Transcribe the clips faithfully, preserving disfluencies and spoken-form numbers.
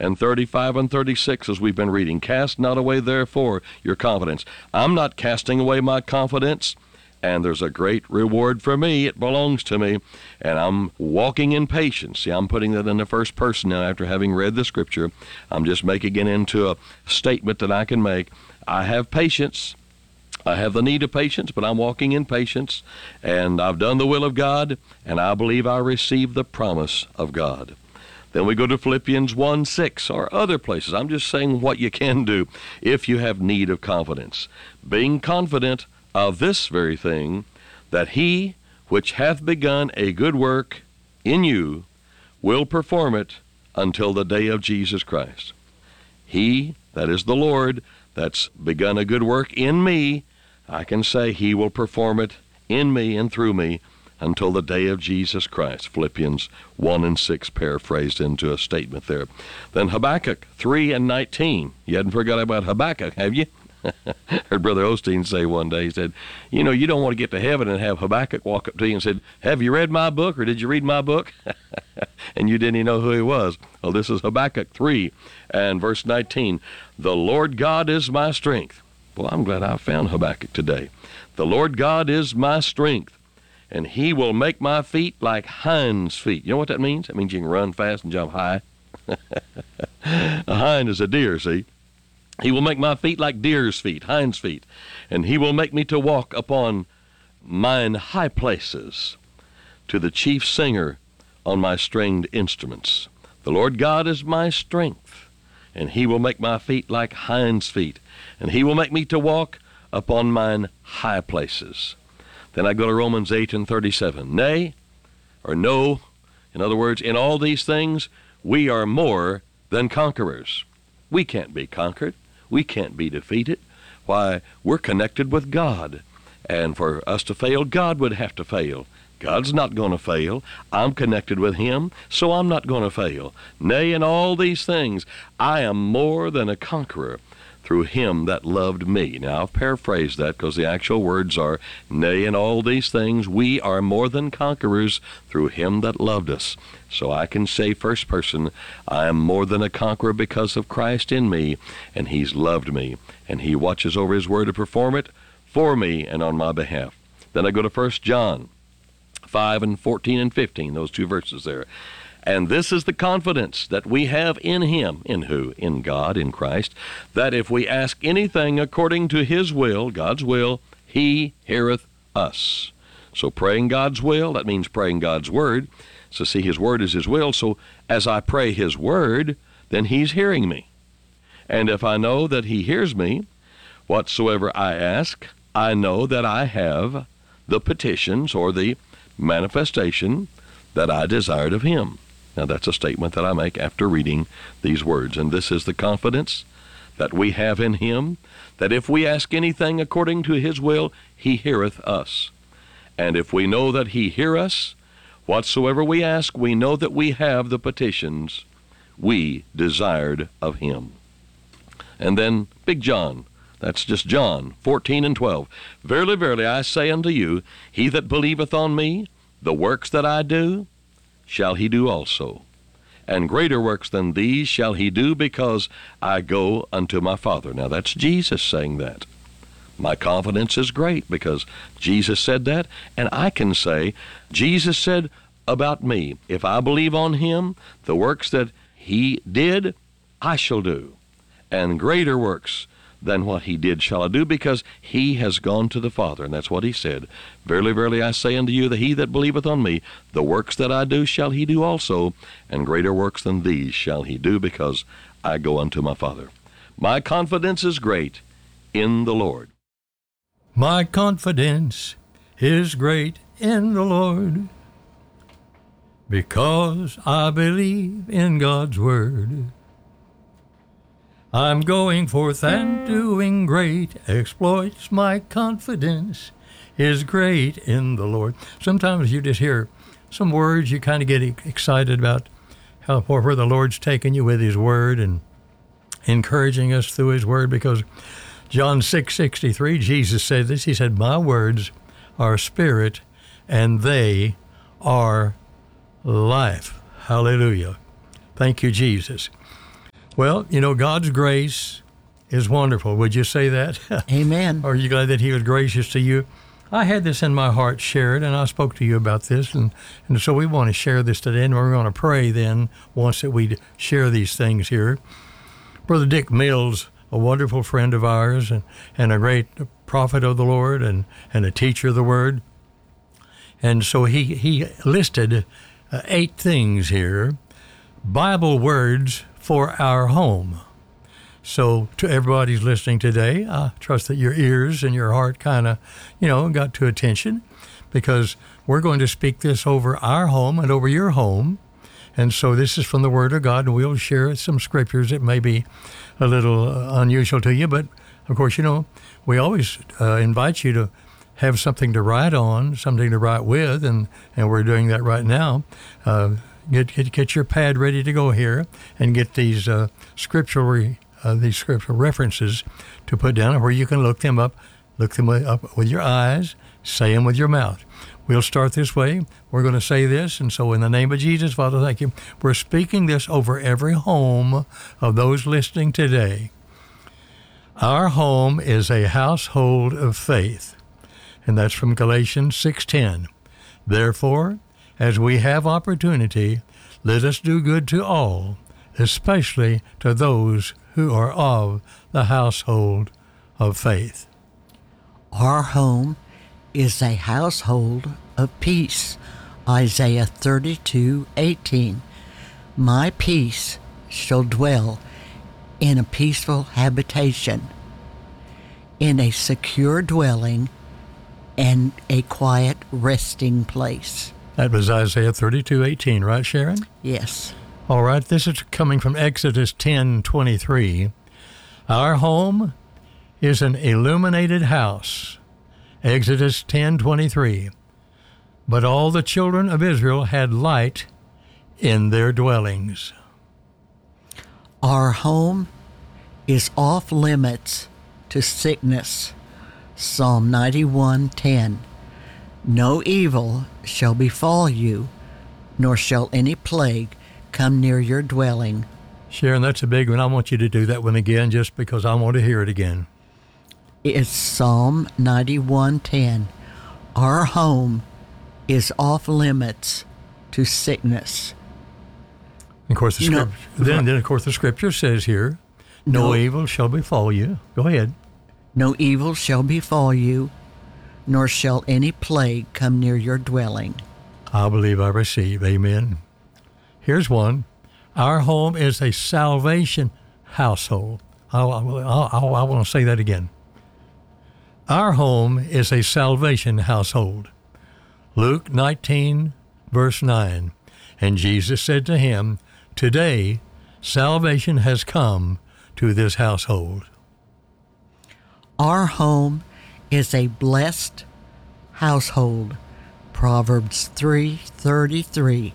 and thirty-five and thirty-six, as we've been reading. Cast not away, therefore, your confidence. I'm not casting away my confidence, and there's a great reward for me. It belongs to me, and I'm walking in patience. See, I'm putting that in the first person now after having read the Scripture. I'm just making it into a statement that I can make. I have patience. I have the need of patience, but I'm walking in patience, and I've done the will of God, and I believe I receive the promise of God. Then we go to Philippians one six or other places. I'm just saying what you can do if you have need of confidence. Being confident of this very thing, that he which hath begun a good work in you will perform it until the day of Jesus Christ. He, that is the Lord, that's begun a good work in me, I can say he will perform it in me and through me until the day of Jesus Christ. Philippians one and six paraphrased into a statement there. Then Habakkuk three and nineteen. You hadn't forgot about Habakkuk, have you? Heard Brother Osteen say one day, he said, you know, you don't want to get to heaven and have Habakkuk walk up to you and said, have you read my book, or did you read my book? And you didn't even know who he was. Well, this is Habakkuk three and verse nineteen. The Lord God is my strength. Well, I'm glad I found Habakkuk today. The Lord God is my strength, and he will make my feet like hinds' feet. You know what that means? That means you can run fast and jump high. A hind is a deer, see? He will make my feet like deer's feet, hinds' feet, and he will make me to walk upon mine high places, to the chief singer on my stringed instruments. The Lord God is my strength, and he will make my feet like hinds' feet, and he will make me to walk upon mine high places. Then I go to Romans eight and thirty-seven. Nay, or no, in other words, in all these things, we are more than conquerors. We can't be conquered. We can't be defeated. Why, we're connected with God. And for us to fail, God would have to fail. God's not going to fail. I'm connected with him, so I'm not going to fail. Nay, in all these things, I am more than a conqueror through him that loved me. Now, I've paraphrased that because the actual words are, nay, in all these things, we are more than conquerors through him that loved us. So I can say first person, I am more than a conqueror because of Christ in me, and he's loved me, and he watches over his word to perform it for me and on my behalf. Then I go to First John five and fourteen and fifteen, those two verses there. And this is the confidence that we have in him. In who? In God, in Christ. That if we ask anything according to his will, God's will, he heareth us. So praying God's will, that means praying God's word. So see, his word is his will. So as I pray his word, then he's hearing me. And if I know that he hears me, whatsoever I ask, I know that I have the petitions or the manifestation that I desired of him. Now, that's a statement that I make after reading these words. And this is the confidence that we have in him, that if we ask anything according to his will, he heareth us. And if we know that he hear us, whatsoever we ask, we know that we have the petitions we desired of him. And then Big John, that's just John fourteen and twelve. Verily, verily, I say unto you, he that believeth on me, the works that I do, shall he do also. And greater works than these shall he do, because I go unto my Father. Now that's Jesus saying that. My confidence is great because Jesus said that, and I can say, Jesus said about me, if I believe on him, the works that he did, I shall do. And greater works than what he did shall I do, because he has gone to the Father. And that's what he said. Verily, verily, I say unto you, that he that believeth on me, the works that I do shall he do also, and greater works than these shall he do, because I go unto my Father. My confidence is great in the Lord. My confidence is great in the Lord, because I believe in God's word. I'm going forth and doing great exploits. My confidence is great in the Lord. Sometimes you just hear some words, you kind of get excited about how where the Lord's taking you with his word and encouraging us through his word, because John six sixty-three, Jesus said this. He said, my words are spirit and they are life. Hallelujah. Thank you, Jesus. Well, you know, God's grace is wonderful. Would you say that? Amen. Are you glad that he was gracious to you? I had this in my heart shared, and I spoke to you about this, and, and so we want to share this today, and we're going to pray then once that we share these things here. Brother Dick Mills, a wonderful friend of ours and, and a great prophet of the Lord and, and a teacher of the Word. And so he, he listed uh, eight things here, Bible words for our home. So to everybody who's listening today, I trust that your ears and your heart kind of, you know, got to attention, because we're going to speak this over our home and over your home. And so this is from the Word of God, and we'll share some scriptures that may be a little uh, unusual to you. But, of course, you know, we always uh, invite you to have something to write on, something to write with, and, and we're doing that right now. Uh, get, get get your pad ready to go here and get these uh, scriptural re, uh, these scriptural references to put down, where you can look them up, look them up with your eyes, say them with your mouth. We'll start this way. We're going to say this, and so in the name of Jesus, Father, thank you. We're speaking this over every home of those listening today. Our home is a household of faith, and that's from Galatians six ten. Therefore, as we have opportunity, let us do good to all, especially to those who are of the household of faith. Our home is a household of peace. Isaiah thirty-two eighteen. My peace shall dwell in a peaceful habitation, in a secure dwelling, and a quiet resting place. That was Isaiah thirty-two eighteen, right, Sharon? Yes. All right, this is coming from Exodus ten twenty-three. Our home is an illuminated house. Exodus ten twenty-three. But all the children of Israel had light in their dwellings. Our home is off limits to sickness. Psalm ninety-one ten. No evil shall befall you, nor shall any plague come near your dwelling. Sharon, that's a big one. I want you to do that one again, just because I want to hear it again. It's Psalm ninety-one ten. Our home is off limits to sickness. Of course, the No. scripture, then, then, of course, the scripture says here, no, No. evil shall befall you. Go ahead. No evil shall befall you, nor shall any plague come near your dwelling. I believe I receive. Amen. Here's one. Our home is a salvation household. I, I, I, I want to say that again. Our home is a salvation household. Luke nineteen, verse nine. And Jesus said to him, today salvation has come to this household. Our home is a blessed household. Proverbs three thirty-three.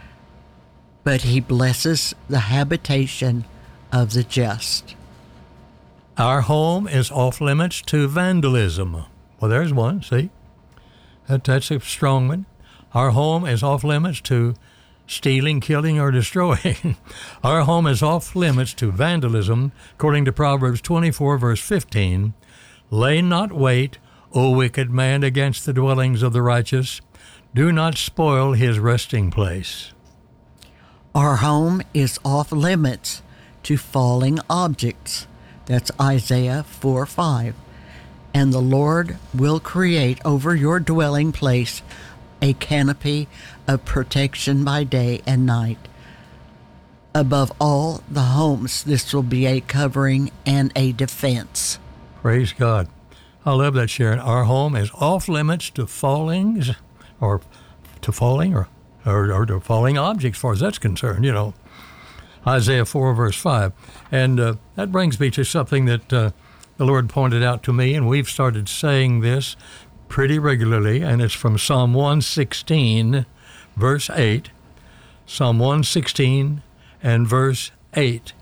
But he blesses the habitation of the just. Our home is off limits to vandalism. Well, there's one, see? That, that's a strong one. Our home is off limits to stealing, killing, or destroying. Our home is off limits to vandalism, according to Proverbs twenty-four, verse fifteen. Lay not wait, O wicked man, against the dwellings of the righteous. Do not spoil his resting place. Our home is off limits to falling objects. That's Isaiah four five. And the Lord will create over your dwelling place a canopy of protection by day and night. Above all the homes, this will be a covering and a defense. Praise God. I love that, Sharon. Our home is off limits to fallings, or to falling, or, or, or to falling objects, as far as that's concerned, you know. Isaiah four, verse five. And uh, that brings me to something that uh, the Lord pointed out to me, and we've started saying this pretty regularly, and it's from Psalm one sixteen, verse eight. Psalm one sixteen and verse eight.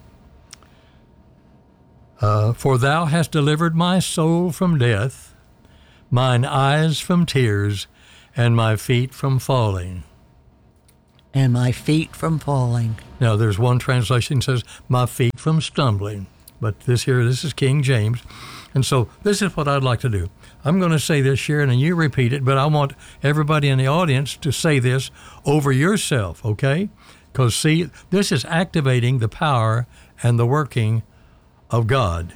Uh, For thou hast delivered my soul from death, mine eyes from tears, and my feet from falling. And my feet from falling. Now, there's one translation that says, my feet from stumbling. But this here, this is King James. And so this is what I'd like to do. I'm going to say this, Sharon, and you repeat it, but I want everybody in the audience to say this over yourself, okay? Because, see, this is activating the power and the working of God.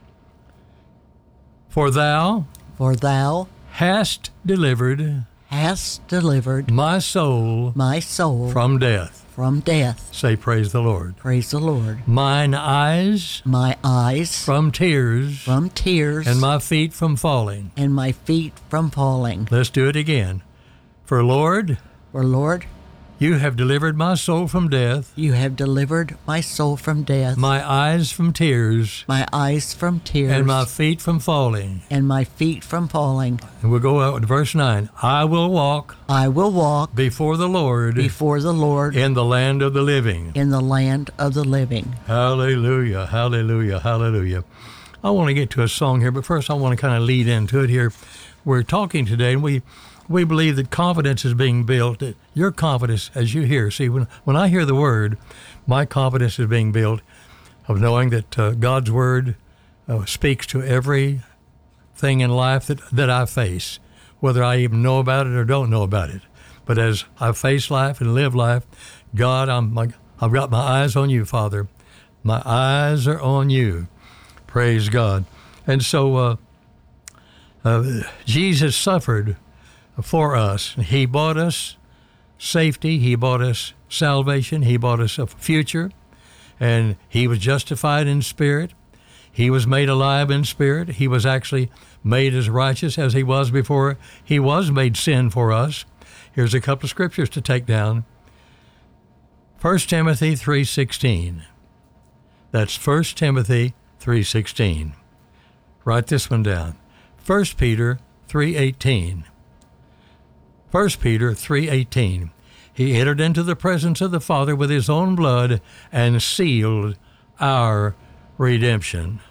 For thou, For thou hast delivered hast delivered my soul my soul from death. from death. Say, praise the Lord. Praise the Lord. Mine eyes My eyes from tears from tears and my feet from falling. and my feet from falling. Let's do it again. For Lord, For Lord, you have delivered my soul from death, you have delivered my soul from death, my eyes from tears, my eyes from tears, and my feet from falling. and my feet from falling. And we'll go out to verse nine. I will walk I will walk before the Lord before the Lord in the land of the living. in the land of the living. Hallelujah, hallelujah, hallelujah. I want to get to a song here, but first I want to kind of lead into it here. We're talking today, and we we believe that confidence is being built. That your confidence, as you hear, see, when, when I hear the word, my confidence is being built of knowing that uh, God's word uh, speaks to every thing in life that, that I face, whether I even know about it or don't know about it. But as I face life and live life, God, I'm like, I've got my eyes on you, Father. My eyes are on you. Praise God. And so uh, uh, Jesus suffered for us. He bought us safety. He bought us salvation. He bought us a future. And he was justified in spirit. He was made alive in spirit. He was actually made as righteous as he was before he was made sin for us. Here's a couple of scriptures to take down. First Timothy three sixteen. That's First Timothy three sixteen. Write this one down. First Peter three eighteen. First Peter three eighteen. He entered into the presence of the Father with his own blood and sealed our redemption.